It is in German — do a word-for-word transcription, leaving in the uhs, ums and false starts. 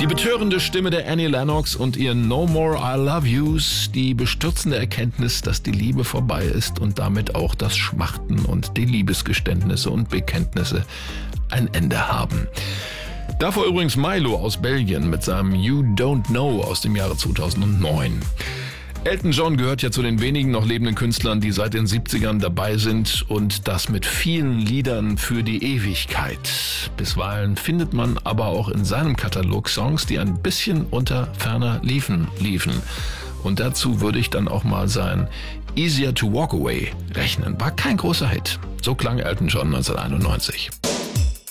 Die betörende Stimme der Annie Lennox und ihr No More I Love Yous, die bestürzende Erkenntnis, dass die Liebe vorbei ist und damit auch das Schmachten und die Liebesgeständnisse und Bekenntnisse ein Ende haben. Davor übrigens Milo aus Belgien mit seinem You Don't Know aus dem Jahre zweitausendneun. Elton John gehört ja zu den wenigen noch lebenden Künstlern, die seit den siebzigern dabei sind und das mit vielen Liedern für die Ewigkeit. Bisweilen findet man aber auch in seinem Katalog Songs, die ein bisschen unter ferner liefen, liefen. Und dazu würde ich dann auch mal sein Easier to Walk Away rechnen. War kein großer Hit. So klang Elton John neunzehnhunderteinundneunzig.